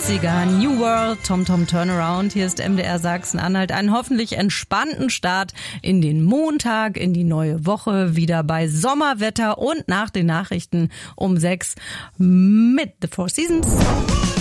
80er, New World, Tom Tom Turnaround. Hier ist MDR Sachsen-Anhalt. Einen hoffentlich entspannten Start in den Montag, in die neue Woche. Wieder bei Sommerwetter und nach den Nachrichten um 6 mit The Four Seasons.